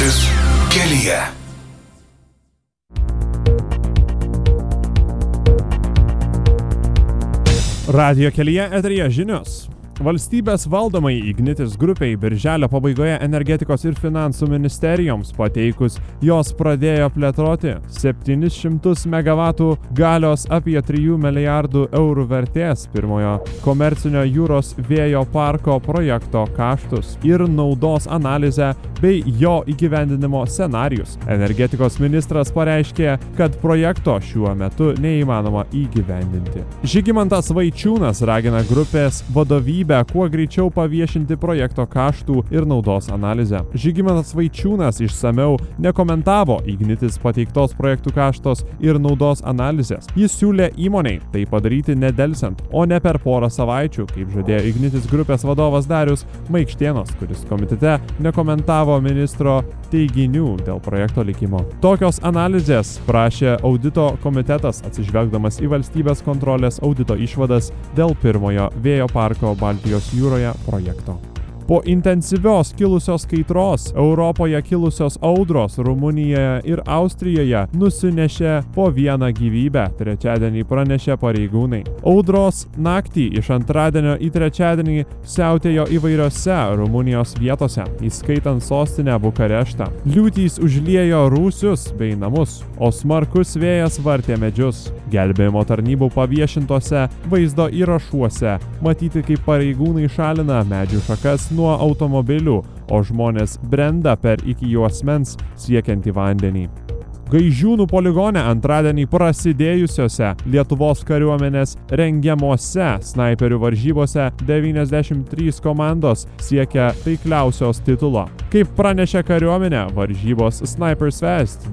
Ignitis kelyje. Radijo kelyje eteryje žinios. Valstybės valdomai Ignitis grupiai birželio pabaigoje energetikos ir finansų ministerijoms pateikus jos pradėjo plėtoti 700 MW galios apie 3 milijardų eurų vertės pirmojo komercinio jūros vėjo parko projekto kaštus ir naudos analizę bei jo įgyvendinimo scenarijus. Energetikos ministras pareiškė, kad projekto šiuo metu neįmanoma įgyvendinti. Žygimantas Vaičiūnas ragina grupės vadovybę kuo greičiau paviešinti projekto kaštų ir naudos analizę. Žygimantas Vaičiūnas išsamiau nekomentavo Ignitis pateiktos projektų kaštos ir naudos analizės. Jis siūlė įmonei tai padaryti nedelsiant, o ne per porą savaičių, kaip žadėjo Ignitis grupės vadovas Darius Maikštėnas, kuris komitete nekomentavo ministro teiginių dėl projekto likimo. Tokios analizės prašė audito komitetas atsižvelgdamas į valstybės kontrolės audito išvadas dėl pirmojo vėjo parko Baltijos jūroje projekto. Po intensyvios kilusios kaitros Europoje kilusios audros Rumunijoje ir Austrijoje nusinešė po vieną gyvybę, trečiadienį pranešė pareigūnai. Audros naktį iš antradienio į trečiadienį siautėjo įvairiose Rumunijos vietose, įskaitant sostinę Bukareštą. Liūtys užliejo rūsius bei namus, o smarkus vėjas vartė medžius. Gelbėjimo tarnybų paviešintose vaizdo įrašuose matyti, kaip pareigūnai šalina medžių šakas nuo automobilių, o žmonės brenda per iki juosmens siekiantį vandenį. Gaižiūnų poligone antradienį prasidėjusiose Lietuvos kariuomenės rengiamose snaiperių varžybose 93 komandos siekia taikliausios titulo. Kaip pranešė kariuomenė, varžybos Snipers Fest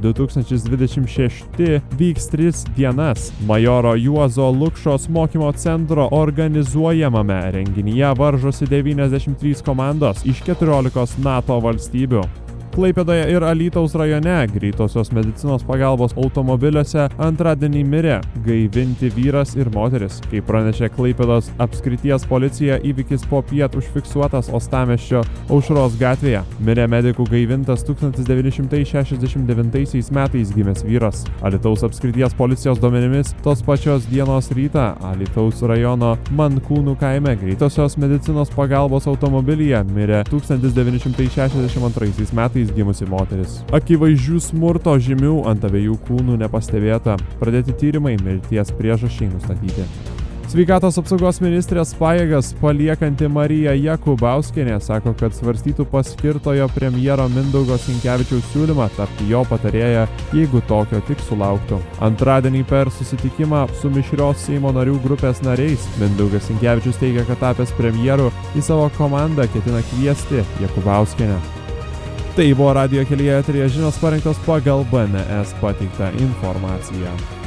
2026 vyks 3 dienas. Majoro Juozo Lukšos mokymo centro organizuojamame renginyje varžosi 93 komandos iš 14 NATO valstybių. Klaipėdoje ir Alytaus rajone greitosios medicinos pagalbos automobiliuose antradienį mirė gaivinti vyras ir moteris. Kaip pranešė Klaipėdos apskrities policija, įvykis popiet užfiksuotas Uostamiesčio Aušros gatvėje. Mirė medikų gaivintas 1969 metais gimęs vyras. Alytaus apskrities policijos duomenimis tos pačios dienos rytą Alytaus rajono Mankūnų kaime greitosios medicinos pagalbos automobilyje mirė 1962 metais gimusi moteris. Akivaizdžių smurto žymių ant abiejų kūnų nepastebėta. Pradėti tyrimai, mirties priežasčiai nustatyti. Sveikatos apsaugos ministrės pajėgas paliekanti Marija Jakubauskienė sako, kad svarstytų paskirtojo premjero Mindaugo Sinkevičiaus siūlymą tapti jo patarėja, jeigu tokio tik sulauktų. Antradienį per susitikimą su mišrios Seimo narių grupės nariais Mindaugas Sinkevičius teigia, kad tapęs premjeru į savo komandą ketina kviesti Jakubauskienę. Tai buvo Radijo kelyje eteryje žinios parengtos pagal BNS pateiktą informaciją.